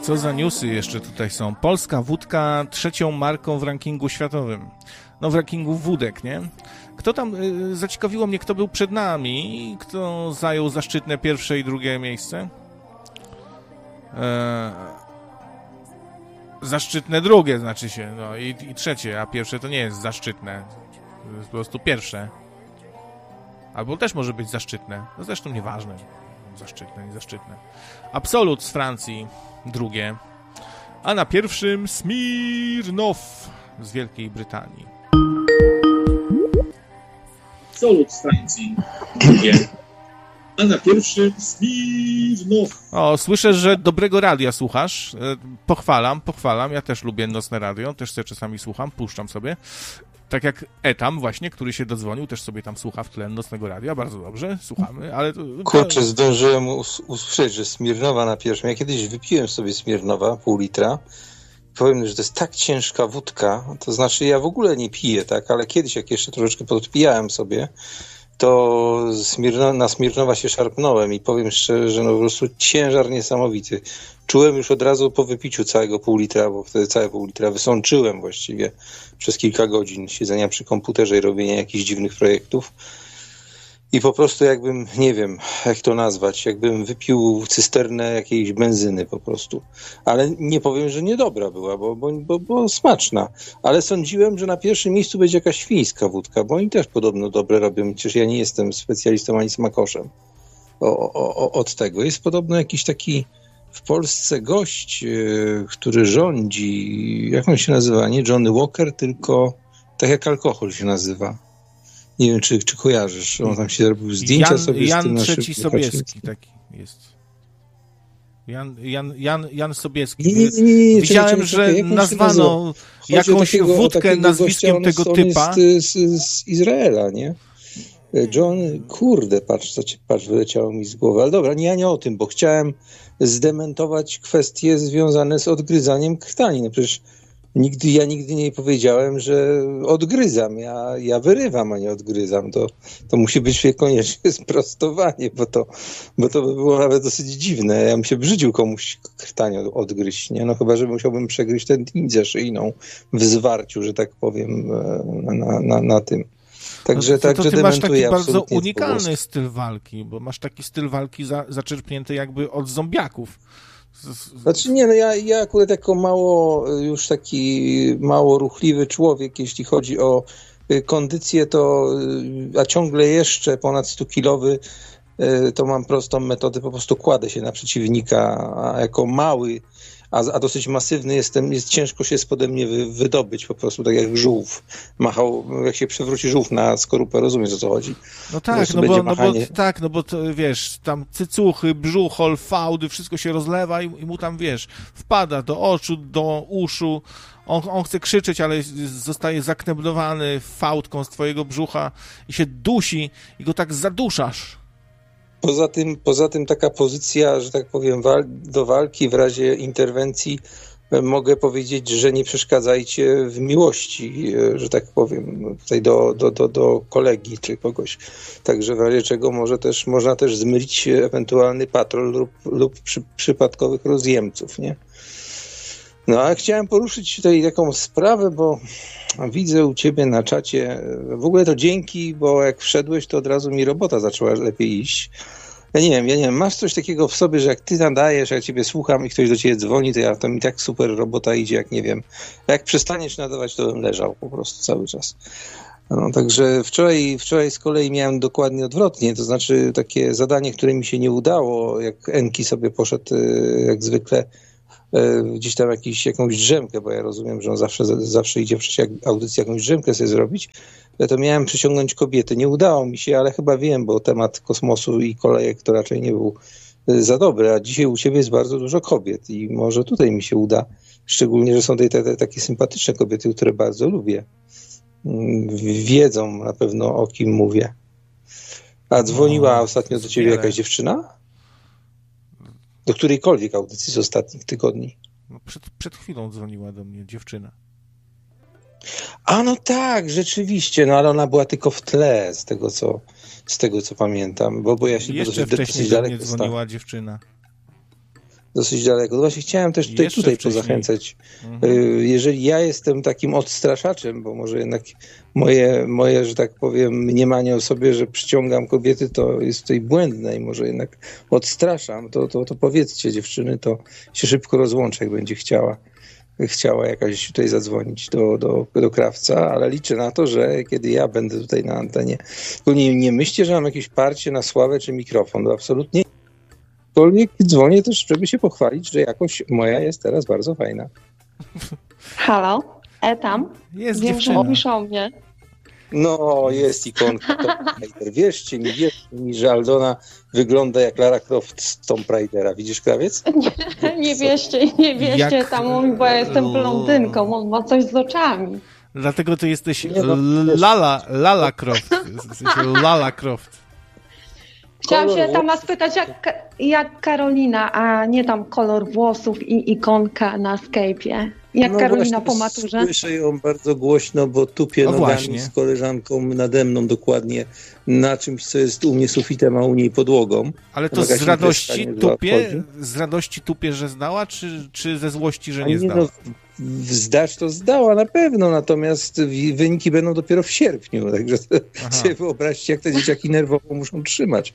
Co za newsy jeszcze tutaj są? Polska wódka trzecią marką w rankingu światowym. No w rankingu wódek, nie? Kto tam, zaciekawiło mnie, kto był przed nami, kto zajął zaszczytne pierwsze i drugie miejsce? Zaszczytne drugie znaczy się, no i trzecie, a pierwsze to nie jest zaszczytne. To jest po prostu pierwsze. Albo też może być zaszczytne. No zresztą nieważne. Zaszczytne, niezaszczytne. Absolut z Francji drugie. A na pierwszym Smirnoff z Wielkiej Brytanii. Absolut z Francji drugie. A na pierwszym Smirnoff. O, słyszę, że dobrego radia słuchasz. Pochwalam. Ja też lubię nocne radio. Też sobie czasami słucham, puszczam sobie. Tak jak Etam właśnie, który się dodzwonił, też sobie tam słucha w tle nocnego radia. Bardzo dobrze, słuchamy, ale... Kurczę, zdążyłem usłyszeć, że Smirnowa na pierwszym. Ja kiedyś wypiłem sobie Smirnowa, pół litra. Powiem, że to jest tak ciężka wódka, to znaczy ja w ogóle nie piję, tak, ale kiedyś jak jeszcze troszeczkę podpijałem sobie, to na Smirnowa się szarpnąłem i powiem szczerze, że no po prostu ciężar niesamowity. Czułem już od razu po wypiciu całego pół litra, bo wtedy całe pół litra wysączyłem właściwie przez kilka godzin siedzenia przy komputerze i robienia jakichś dziwnych projektów. I po prostu jakbym, nie wiem, jak to nazwać, jakbym wypił cysternę jakiejś benzyny po prostu. Ale nie powiem, że niedobra była, bo smaczna. Ale sądziłem, że na pierwszym miejscu będzie jakaś fińska wódka, bo oni też podobno dobre robią, przecież ja nie jestem specjalistą ani smakoszem od tego. Jest podobno jakiś taki w Polsce gość, który rządzi, jak on się nazywa, nie Johnny Walker, tylko tak jak alkohol się nazywa. Nie wiem, czy kojarzysz. On tam się zrobił zdjęcia sobie z tym naszym... Jan III Sobieski taki jest. Jan Sobieski. Nie, widziałem, że nazwano jakąś wódkę nazwiskiem tego typa. On jest z Izraela, nie? John, kurde, patrz, wyleciało mi z głowy. Ale dobra, nie o tym, bo chciałem zdementować kwestie związane z odgryzaniem krtani. No przecież ja nigdy nie powiedziałem, że odgryzam. Ja wyrywam, a nie odgryzam. To musi być koniecznie sprostowanie, bo to by było nawet dosyć dziwne. Ja bym się brzydził komuś krtanie odgryźć, nie? No chyba, że musiałbym przegryźć tętnicę szyjną w zwarciu, że tak powiem, na tym. Także to ty masz taki bardzo unikalny styl walki, bo masz taki styl walki zaczerpnięty jakby od zombiaków. Znaczy nie, no ja akurat jako mało ruchliwy człowiek, jeśli chodzi o kondycję, a ciągle jeszcze ponad 100-kilowy, to mam prostą metodę, po prostu kładę się na przeciwnika, a jako mały, a dosyć masywny jest ciężko się spode mnie wydobyć, po prostu tak jak żółw machał, jak się przewróci żółw na skorupę, rozumiesz, o co chodzi? No tak, bo to, wiesz, tam cycuchy, brzuchol, fałdy, wszystko się rozlewa i mu tam, wiesz, wpada do oczu, do uszu, on chce krzyczeć, ale zostaje zakneblowany fałdką z twojego brzucha i się dusi i go tak zaduszasz. Poza tym taka pozycja, że tak powiem, do walki w razie interwencji, mogę powiedzieć, że nie przeszkadzajcie w miłości, że tak powiem, tutaj do kolegi czy kogoś. Także w razie czego można też zmylić ewentualny patrol lub przypadkowych rozjemców, nie? No ale chciałem poruszyć tutaj taką sprawę, bo widzę u ciebie na czacie, w ogóle to dzięki, bo jak wszedłeś, to od razu mi robota zaczęła lepiej iść. Ja nie wiem, masz coś takiego w sobie, że jak ty nadajesz, jak ciebie słucham i ktoś do ciebie dzwoni, to mi tak super robota idzie, jak nie wiem. Jak przestaniesz nadawać, to bym leżał po prostu cały czas. No, także wczoraj z kolei miałem dokładnie odwrotnie, to znaczy takie zadanie, które mi się nie udało, jak Enki sobie poszedł jak zwykle gdzieś tam jakąś drzemkę, bo ja rozumiem, że on zawsze idzie w czasie audycji jakąś drzemkę sobie zrobić, to miałem przyciągnąć kobiety. Nie udało mi się, ale chyba wiem, bo temat kosmosu i kolejek to raczej nie był za dobry, a dzisiaj u ciebie jest bardzo dużo kobiet i może tutaj mi się uda, szczególnie, że są tutaj takie sympatyczne kobiety, które bardzo lubię. Wiedzą na pewno, o kim mówię. A dzwoniła ostatnio do ciebie jakaś dziewczyna? Do którejkolwiek audycji z ostatnich tygodni? No przed chwilą dzwoniła do mnie dziewczyna. A no tak, rzeczywiście, no ale ona była tylko w tle, z tego co pamiętam, bo ja się jeszcze wcześniej do mnie dzwoniła dziewczyna. dosyć daleko. No właśnie chciałem też tutaj wcześniej. pozachęcać. Jeżeli ja jestem takim odstraszaczem, bo może jednak moje, że tak powiem, mniemanie o sobie, że przyciągam kobiety, to jest tutaj błędne i może jednak odstraszam, to powiedzcie dziewczyny, to się szybko rozłączę, jak będzie chciała jakaś tutaj zadzwonić do krawca, ale liczę na to, że kiedy ja będę tutaj na antenie, to nie myślcie, że mam jakieś parcie na sławę czy mikrofon, to absolutnie. Aczkolwiek dzwonię też, żeby się pochwalić, że jakoś moja jest teraz bardzo fajna. Halo? Tam? Jest Wiem, dziewczyna. że mówisz o mnie. No, jest ikonka Tomb Raider. Wierzcie mi, że Aldona wygląda jak Lara Croft z Tomb Raidera. Widzisz, krawiec? Nie wieście tam mówi, bo ja jestem blondynką, on ma coś z oczami. Dlatego ty jesteś Nie, no, Lala Croft. Lala Croft. Chciałam się tam spytać, jak Karolina, a nie tam kolor włosów i ikonka na Skype'ie. Jak No Karolina właśnie, po maturze? Słyszę ją bardzo głośno, bo tupię No nogami właśnie. z koleżanką nade mną dokładnie na czymś, co jest u mnie sufitem, a u niej podłogą. Ale to Jakaś z radości imprezka niezła tupie? wchodzi. Z radości tupie, że znała, czy ze złości, że A nie znała? Zdać to zdała na pewno, natomiast wyniki będą dopiero w sierpniu, także sobie wyobraźcie, jak te dzieciaki nerwowo muszą trzymać.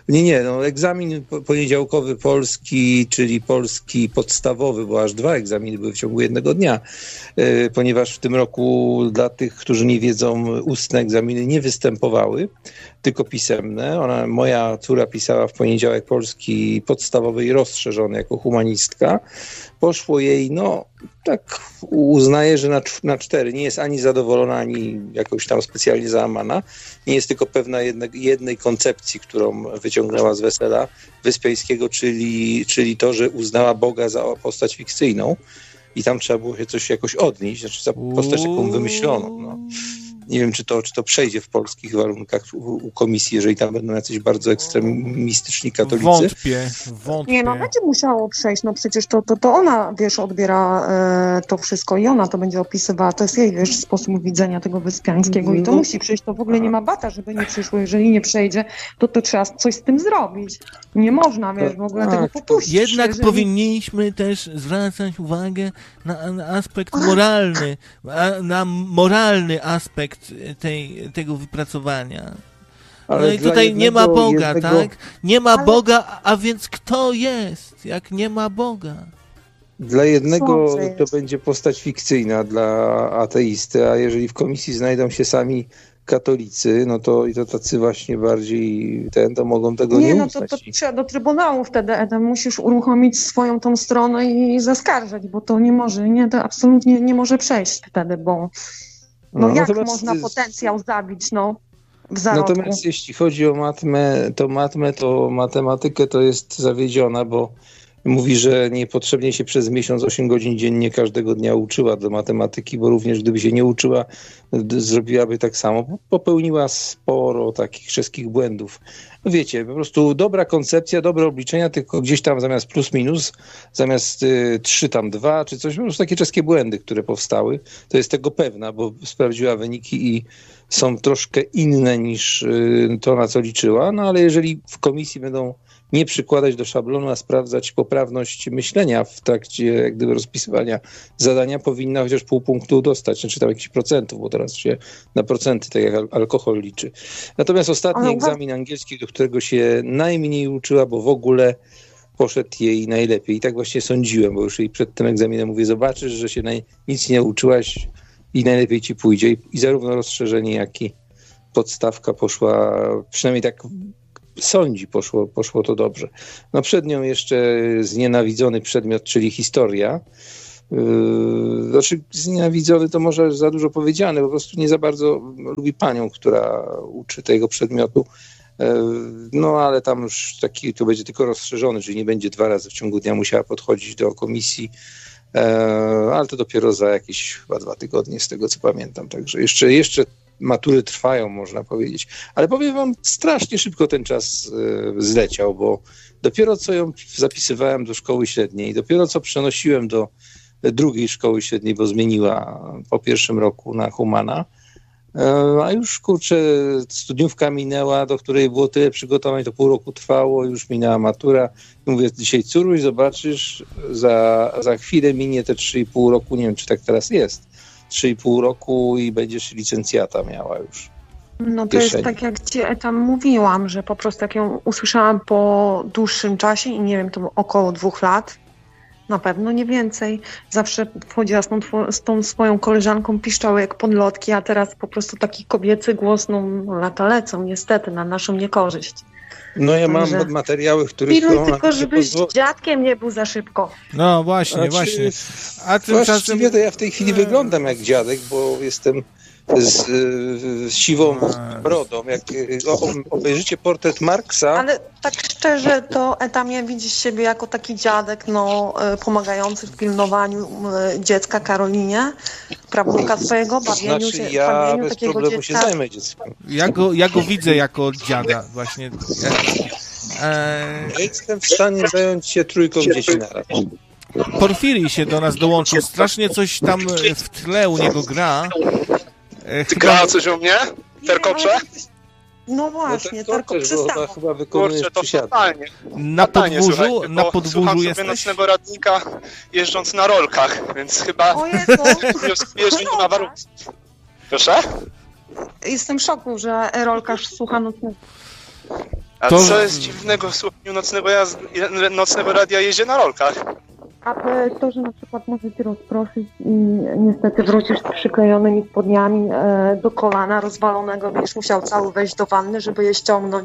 Egzamin poniedziałkowy polski, czyli polski podstawowy, bo aż 2 egzaminy były w ciągu jednego dnia, ponieważ w tym roku dla tych, którzy nie wiedzą, ustne egzaminy nie występowały, tylko pisemne. Moja córa pisała w poniedziałek polski podstawowy i rozszerzony jako humanistka. Poszło jej, tak uznaję, że na 4. Nie jest ani zadowolona, ani jakoś tam specjalnie załamana. Nie jest tylko pewna jednej koncepcji, którą wyciągnęła z wesela Wyspiańskiego, czyli to, że uznała Boga za postać fikcyjną i tam trzeba było się coś jakoś odnieść, znaczy za postać taką wymyśloną. Nie wiem, czy to przejdzie w polskich warunkach u komisji, jeżeli tam będą jacyś bardzo ekstremistyczni katolicy. Wątpię. Nie, będzie musiało przejść, przecież to ona, odbiera to wszystko i ona to będzie opisywała, to jest jej, sposób widzenia tego Wyspiańskiego i to musi przyjść, to w ogóle nie ma bata, żeby nie przyszło, jeżeli nie przejdzie, to trzeba coś z tym zrobić. Nie można, w ogóle tego popuścić. Jednak powinniśmy też zwracać uwagę na aspekt moralny, na moralny aspekt tego wypracowania. Ale i tutaj nie ma Boga, tak? Nie ma Boga, a więc kto jest, jak nie ma Boga? Dla jednego to będzie postać fikcyjna dla ateisty, a jeżeli w komisji znajdą się sami katolicy, to tacy właśnie bardziej to mogą tego nie uznać. To trzeba do Trybunału wtedy, musisz uruchomić swoją tą stronę i zaskarżać, bo to nie może, to absolutnie nie może przejść wtedy, bo jak można potencjał zabić, w zarodku? Natomiast jeśli chodzi o matematykę to jest zawiedziona, bo mówi, że niepotrzebnie się przez miesiąc 8 godzin dziennie każdego dnia uczyła do matematyki, bo również gdyby się nie uczyła, zrobiłaby tak samo. Popełniła sporo takich czeskich błędów. Wiecie, po prostu dobra koncepcja, dobre obliczenia, tylko gdzieś tam zamiast plus minus, zamiast 3 tam 2 czy coś, po prostu takie czeskie błędy, które powstały. To jest tego pewna, bo sprawdziła wyniki i są troszkę inne niż to, na co liczyła, ale jeżeli w komisji będą nie przykładać do szablonu, a sprawdzać poprawność myślenia w trakcie jak gdyby rozpisywania zadania, powinna chociaż pół punktu dostać, czy tam jakichś procentów, bo teraz się na procenty, tak jak alkohol liczy. Natomiast ostatni egzamin angielski, do którego się najmniej uczyła, bo w ogóle poszedł jej najlepiej. I tak właśnie sądziłem, bo już jej przed tym egzaminem mówię, zobaczysz, że się nic nie uczyłaś i najlepiej ci pójdzie. I zarówno rozszerzenie, jak i podstawka poszła, przynajmniej tak sądzi, poszło to dobrze. Przed nią jeszcze znienawidzony przedmiot, czyli historia. Znienawidzony to może za dużo powiedziane, po prostu nie za bardzo lubi panią, która uczy tego przedmiotu. Ale tam już to będzie tylko rozszerzony, czyli nie będzie 2 razy w ciągu dnia musiała podchodzić do komisji, ale to dopiero za jakieś chyba 2 tygodnie, z tego co pamiętam. Także jeszcze matury trwają, można powiedzieć. Ale powiem wam, strasznie szybko ten czas zleciał, bo dopiero co ją zapisywałem do szkoły średniej, dopiero co przenosiłem do 2. szkoły średniej, bo zmieniła po 1. roku na humana, A już, kurczę, studniówka minęła, do której było tyle przygotowań, to pół roku trwało, już minęła matura. Mówię, dzisiaj córuś, zobaczysz, za chwilę minie te 3,5 roku, nie wiem, czy tak teraz jest, 3,5 roku i będziesz licencjata miała już. No to jest tak, jak ci tam mówiłam, że po prostu jak ją usłyszałam po dłuższym czasie i nie wiem, to około 2 lat, na pewno nie więcej. Zawsze wchodziła z tą swoją koleżanką, piszczały jak podlotki, a teraz po prostu taki kobiecy głos, no lata lecą niestety na naszą niekorzyść. No ja mam materiały, których... Piluj tylko, żebyś dziadkiem nie był za szybko. No właśnie. A tymczasem... Właściwie to ja w tej chwili wyglądam jak dziadek, bo jestem z siwą brodą. Jak obejrzycie portret Marksa... Ale tak szczerze, to Etamie widzisz siebie jako taki dziadek, pomagający w pilnowaniu dziecka Karolinie, prawnuka swojego, bawieniu się, ja bez takiego problemu dziecka. się zajmę dzieckiem. Ja go widzę jako dziada właśnie. Jestem w stanie zająć się 3 dzieci na raz. Porfirij się do nas dołączył. Strasznie coś tam w tle u niego gra. Gra coś u mnie? Terkocze? No właśnie, Terko przystało. Chyba wykonujesz przysiady. Totalnie. Na podwórzu Słucham sobie jesteś? nocnego radnika jeżdżąc na rolkach, więc chyba O Jezu. wnioskuję, że nie ma warunków. Proszę? Jestem w szoku, że rolkarz słucha nocnego. A To- co jest dziwnego w słuchaniu nocnego radia jeździe na rolkach? A to, że na przykład może cię rozproszyć i niestety wrócisz z przyklejonymi spodniami do kolana rozwalonego, będziesz musiał cały wejść do wanny, żeby je ściągnąć.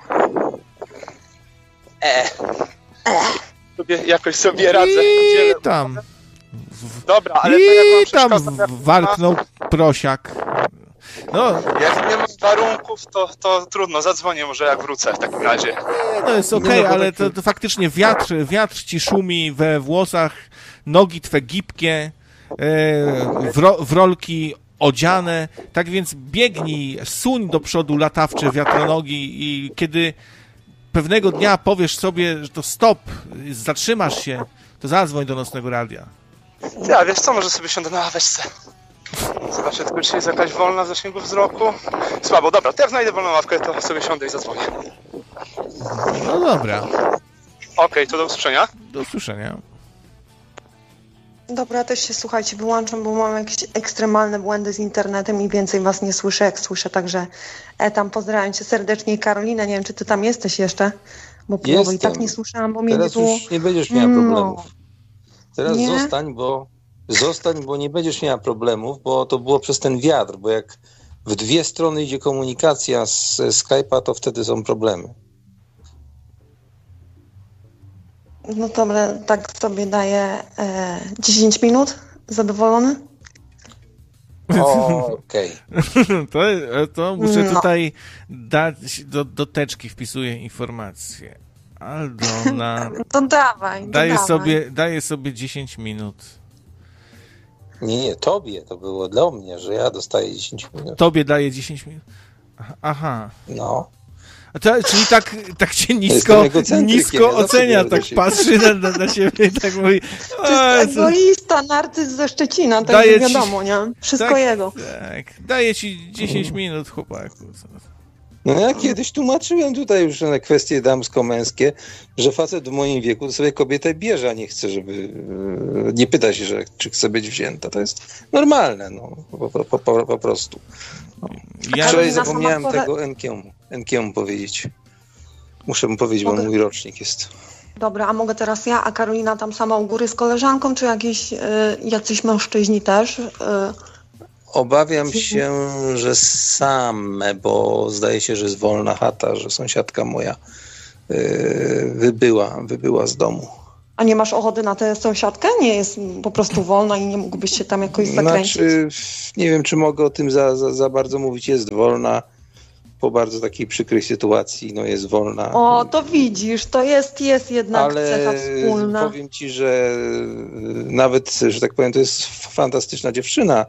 Jakoś sobie radzę. I tam. Dobra, ale to jak mam I tam przeszkadzać, warknął prosiak. No, jak nie mam warunków, to trudno, zadzwonię może jak wrócę w takim razie. no jest okej, ale to faktycznie wiatr ci szumi we włosach, nogi twe gibkie, w rolki odziane, tak więc biegnij, suń do przodu latawcze wiatronogi i kiedy pewnego dnia powiesz sobie, że to stop, zatrzymasz się, to zadzwoń do nocnego radia. Ja, wiesz co, może sobie siądę na ławeczce. Zobaczę tylko, czy jest jakaś wolna w zasięgu wzroku. Słabo, dobra, to jak znajdę wolną ławkę, to sobie siądę i zadzwonię. No dobra, Okej, to do usłyszenia. do usłyszenia. Dobra, też się słuchajcie, wyłączam, bo mam jakieś ekstremalne błędy z internetem i więcej was nie słyszę, jak słyszę, także tam pozdrawiam cię serdecznie i Karolinę, nie wiem, czy ty tam jesteś jeszcze, bo połowy i tak nie słyszałam, bo mnie Teraz nie było... już nie będziesz miała problemów. Teraz Nie? zostań, bo nie będziesz miała problemów, bo to było przez ten wiatr, bo jak w 2 strony idzie komunikacja z Skype'a, to wtedy są problemy. No dobra, tak sobie daję 10 minut, zadowolony? Okej. To muszę tutaj dać, do teczki wpisuję informację. Aldona To dawaj, daję sobie 10 minut. Nie, tobie to było dla mnie, że ja dostaję 10 minut. Tobie daję 10 minut? Aha. No. Czyli tak cię nisko ocenia, tak patrzy na siebie i tak mówi... To jest egoista, narcyz ze Szczecina, to Daję jest ci- wiadomo, nie? Wszystko tak, jego. Tak, daję ci 10 minut, chłopaku. No ja kiedyś tłumaczyłem tutaj już na kwestie damsko-męskie, że facet w moim wieku to sobie kobietę bierze, a nie chce, żeby... Nie pyta się, czy chce być wzięta. To jest normalne, no. Po prostu. No. Ja, Wczoraj Karolina zapomniałem sama tego Enkiemu powiedzieć. Muszę mu powiedzieć, bo mój rocznik jest. Dobra, a mogę teraz ja, a Karolina tam sama u góry z koleżanką, czy jacyś mężczyźni też? Obawiam się, że same, bo zdaje się, że jest wolna chata, że sąsiadka moja wybyła z domu. A nie masz ochoty na tę sąsiadkę? Nie jest po prostu wolna i nie mógłbyś się tam jakoś zakręcić? Znaczy, nie wiem, czy mogę o tym za bardzo mówić. Jest wolna. Po bardzo takiej przykrej sytuacji, no jest wolna. O, to widzisz, to jest jednak cecha wspólna. Ale powiem ci, że nawet, że tak powiem, to jest fantastyczna dziewczyna.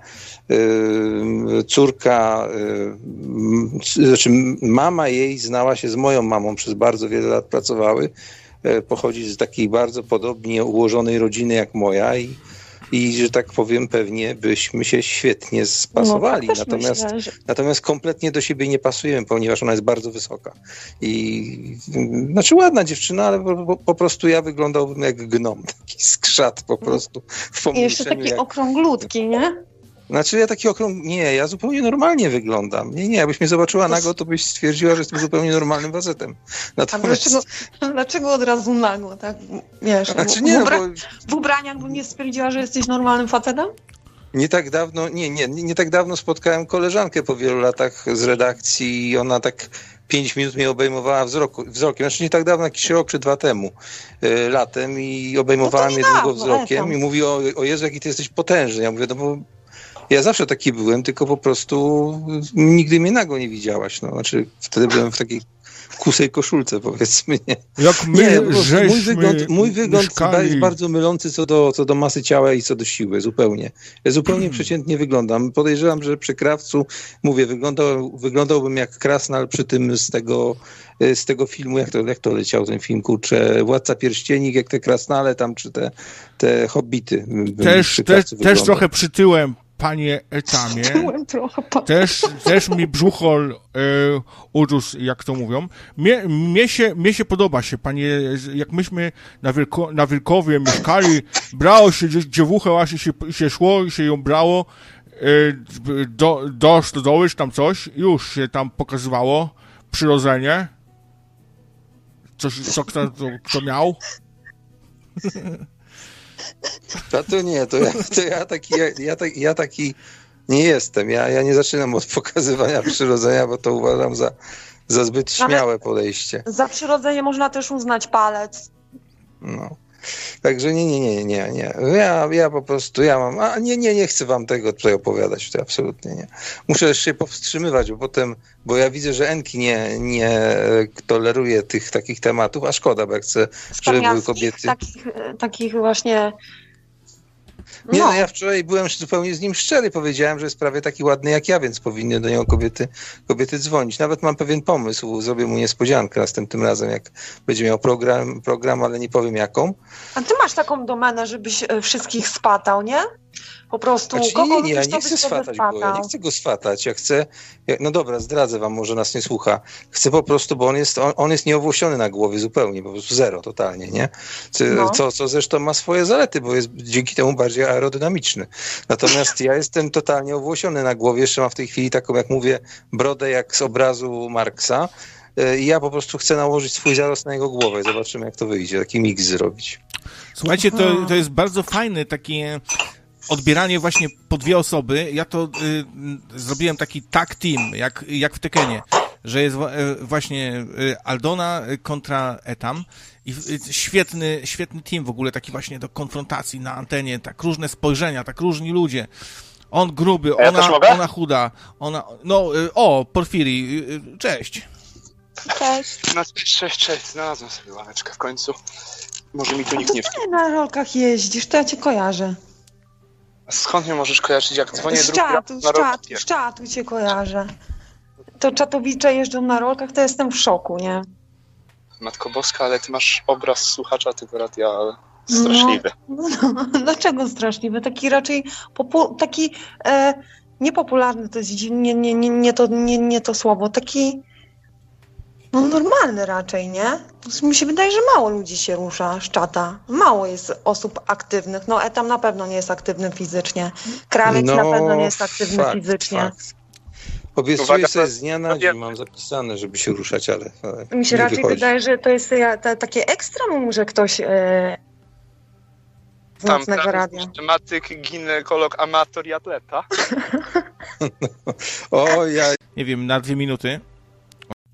Córka, znaczy mama jej znała się z moją mamą, przez bardzo wiele lat pracowały. Pochodzi z takiej bardzo podobnie ułożonej rodziny jak moja i i, że tak powiem, pewnie byśmy się świetnie spasowali. Natomiast kompletnie do siebie nie pasujemy, ponieważ ona jest bardzo wysoka. I znaczy ładna dziewczyna, ale po prostu ja wyglądałbym jak gnom, taki skrzat po prostu. I jeszcze taki okrąglutki, nie? Znaczy ja taki nie, ja zupełnie normalnie wyglądam. Nie, jakbyś mnie zobaczyła nago, to byś stwierdziła, że jestem zupełnie normalnym facetem. Natomiast... A dlaczego od razu nago, tak? Wiesz, znaczy, w ubraniach bym nie stwierdziła, że jesteś normalnym facetem? Nie tak dawno spotkałem koleżankę po wielu latach z redakcji i ona tak 5 minut mnie obejmowała wzrokiem. Znaczy nie tak dawno, jakiś rok czy 2 temu, latem, i obejmowała mnie długo wzrokiem i mówi, o Jezu, jaki ty jesteś potężny. Ja mówię, no bo ja zawsze taki byłem, tylko po prostu nigdy mnie nago nie widziałaś. No. Znaczy wtedy byłem w takiej kusej koszulce, powiedzmy. Nie, jak my mój wygląd jest bardzo mylący co do masy ciała i co do siły, zupełnie. Ja zupełnie przeciętnie wyglądam. Podejrzewam, że przy krawcu, mówię, wyglądałbym jak Krasnal przy tym z tego filmu, jak to leciał ten film, kurczę, Władca Pierścieni, jak te krasnale tam, czy te hobbity. Też trochę przytyłem, panie Etamie. Też mi brzuchol urósł, jak to mówią. Mnie się podoba się, panie, jak myśmy na Wilkowie mieszkali, brało się dziewuchę, właśnie się szło i się ją brało do stodoły, czy tam coś, już się tam pokazywało przyrodzenie. Coś, kto miał? To nie, ja taki nie jestem. Ja nie zaczynam od pokazywania przyrodzenia, bo to uważam za zbyt śmiałe podejście. Za przyrodzenie można też uznać palec. No. Także nie. Ja po prostu, nie chcę wam tego tutaj opowiadać, to absolutnie nie. Muszę jeszcze się powstrzymywać, bo ja widzę, że Enki nie toleruje tych takich tematów, a szkoda, bo jak chcę, żeby były kobiety. Takich właśnie... Nie, ja wczoraj byłem zupełnie z nim szczery, powiedziałem, że jest prawie taki ładny jak ja, więc powinny do niego kobiety dzwonić. Nawet mam pewien pomysł, zrobię mu niespodziankę następnym razem, jak będzie miał program, ale nie powiem jaką. A ty masz taką domenę, żebyś wszystkich spatał, nie? Po prostu znaczy, ja nie chcę swatać go, ja nie chcę go swatać, no dobra, zdradzę wam, może nas nie słucha. Chcę po prostu, bo on jest nieowłosiony na głowie zupełnie, po prostu zero, totalnie, nie? Co zresztą ma swoje zalety, bo jest dzięki temu bardziej aerodynamiczny. Natomiast ja jestem totalnie owłosiony na głowie, jeszcze mam w tej chwili taką, jak mówię, brodę jak z obrazu Marksa. I ja po prostu chcę nałożyć swój zarost na jego głowę. Zobaczymy, jak to wyjdzie, taki miks zrobić. Słuchajcie, to jest bardzo fajne takie odbieranie właśnie po 2 osoby. Ja to zrobiłem taki tag team, jak w Tekenie, że jest właśnie Aldona kontra Etam i świetny team w ogóle, taki właśnie do konfrontacji na antenie, tak różne spojrzenia, tak różni ludzie. On gruby, ona chuda, Porfiri, cześć. Cześć. No, cześć. Znalazłem sobie ławeczkę w końcu. Może mi tu nikt nie wpadł. Ty na rolkach jeździsz, to ja cię kojarzę. A skąd mnie możesz kojarzyć, jak dzwonię z czatu cię kojarzę. To czatowicze jeżdżą na rolkach, to jestem w szoku, nie? Matko Boska, ale ty masz obraz słuchacza tego radia straszliwy. No, dlaczego straszliwy? Taki raczej niepopularny, to jest nie to słowo, taki normalny raczej, nie? Mi się wydaje, że mało ludzi się rusza z czata. Mało jest osób aktywnych. Etam na pewno nie jest aktywny fizycznie. Krawiec na pewno nie jest aktywny fizycznie. Fakt. Obiecuję sobie z dnia na dzień, mam zapisane, żeby się ruszać, ale mi się raczej wydaje, że to jest takie ekstremum, że ktoś z nocnego radia. Tematyk, ginekolog, amator i atleta. O, ja... Nie wiem, na 2 minuty.